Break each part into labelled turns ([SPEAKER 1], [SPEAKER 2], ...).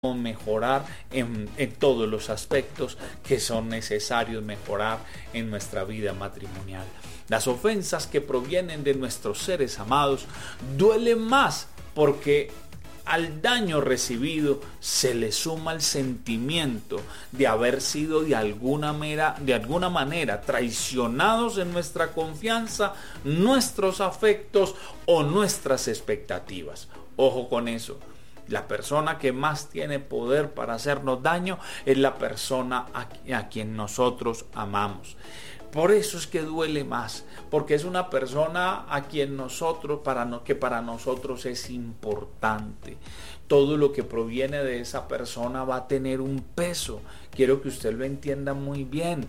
[SPEAKER 1] mejorar en todos los aspectos que son necesarios mejorar en nuestra vida matrimonial. Las ofensas que provienen de nuestros seres amados duelen más porque al daño recibido se le suma el sentimiento de haber sido de alguna manera traicionados en nuestra confianza, nuestros afectos o nuestras expectativas. Ojo con eso. La persona que más tiene poder para hacernos daño es la persona a quien nosotros amamos. Por eso es que duele más, porque es una persona a quien para nosotros es importante. Todo lo que proviene de esa persona va a tener un peso. Quiero que usted lo entienda muy bien.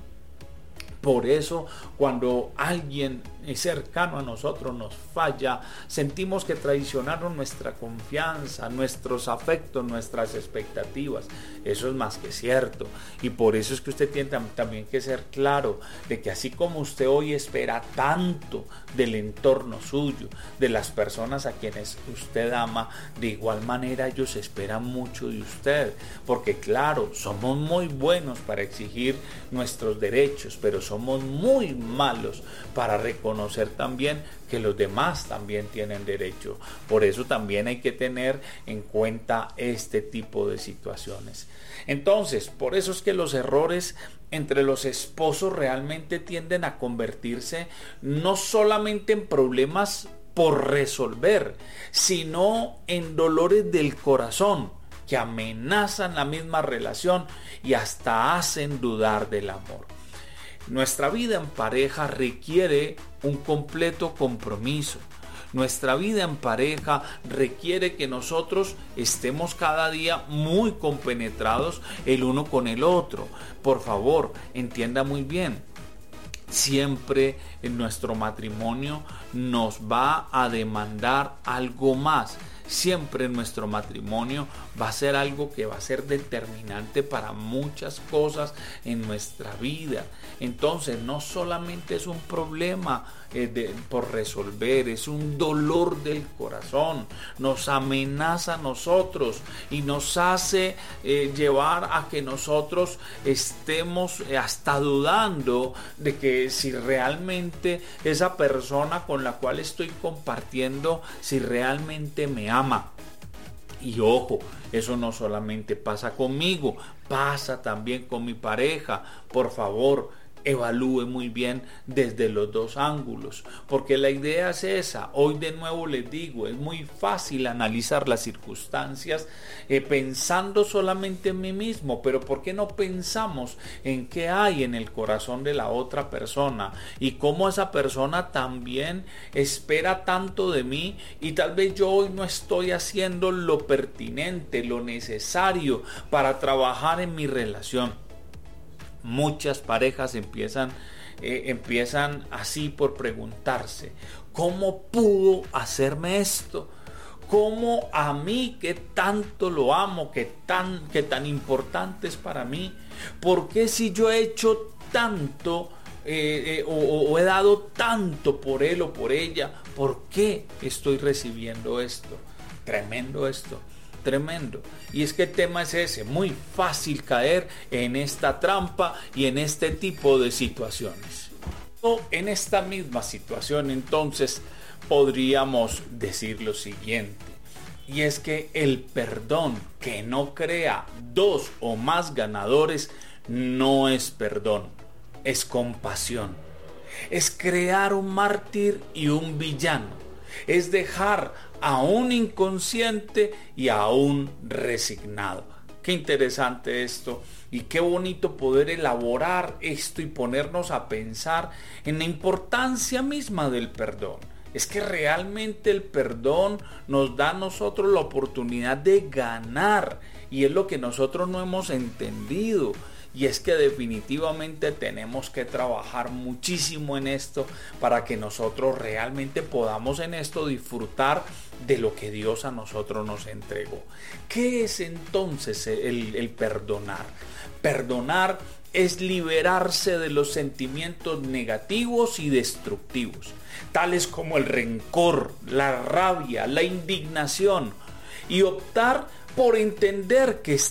[SPEAKER 1] Por eso, cuando alguien cercano a nosotros nos falla, sentimos que traicionaron nuestra confianza, nuestros afectos, nuestras expectativas. Eso es más que cierto. Y por eso es que usted tiene también que ser claro de que así como usted hoy espera tanto del entorno suyo, de las personas a quienes usted ama, de igual manera ellos esperan mucho de usted. Porque claro, somos muy buenos para exigir nuestros derechos, pero somos muy malos para reconocer también que los demás también tienen derecho. Por eso también hay que tener en cuenta este tipo de situaciones. Entonces, por eso es que los errores entre los esposos realmente tienden a convertirse no solamente en problemas por resolver, sino en dolores del corazón que amenazan la misma relación y hasta hacen dudar del amor. Nuestra vida en pareja requiere un completo compromiso. Nuestra vida en pareja requiere que nosotros estemos cada día muy compenetrados el uno con el otro. Por favor, entienda muy bien. Siempre en nuestro matrimonio nos va a demandar algo más. Siempre en nuestro matrimonio va a ser algo que va a ser determinante para muchas cosas en nuestra vida. Entonces no solamente es un problema por resolver, es un dolor del corazón. Nos amenaza a nosotros y nos hace llevar a que nosotros estemos hasta dudando de que si realmente esa persona con la cual estoy compartiendo, si realmente me ama. Y ojo, eso no solamente pasa conmigo, pasa también con mi pareja. Por favor, evalúe muy bien desde los dos ángulos, porque la idea es esa. Hoy de nuevo les digo, es muy fácil analizar las circunstancias pensando solamente en mí mismo, pero ¿por qué no pensamos en qué hay en el corazón de la otra persona y cómo esa persona también espera tanto de mí y tal vez yo hoy no estoy haciendo lo pertinente, lo necesario para trabajar en mi relación? Muchas parejas empiezan así por preguntarse: ¿cómo pudo hacerme esto? ¿Cómo a mí, que tanto lo amo, que tan importante es para mí? ¿Por qué si yo he hecho tanto o he dado tanto por él o por ella, por qué estoy recibiendo esto? Tremendo esto. Tremendo. Y es que el tema es ese: muy fácil caer en esta trampa y en este tipo de situaciones. En esta misma situación, entonces, podríamos decir lo siguiente, y es que el perdón que no crea dos o más ganadores no es perdón, es compasión. Es crear un mártir y un villano. Es dejar a un inconsciente y a un resignado. Qué interesante esto y qué bonito poder elaborar esto y ponernos a pensar en la importancia misma del perdón. Es que realmente el perdón nos da a nosotros la oportunidad de ganar, y es lo que nosotros no hemos entendido. Y es que definitivamente tenemos que trabajar muchísimo en esto para que nosotros realmente podamos en esto disfrutar de lo que Dios a nosotros nos entregó. ¿Qué es entonces el perdonar? Perdonar es liberarse de los sentimientos negativos y destructivos, tales como el rencor, la rabia, la indignación, y optar por entender que